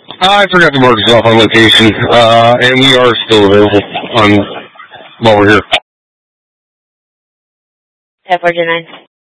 I forgot to mark us off on location, and we are still available on while we're here. 1049.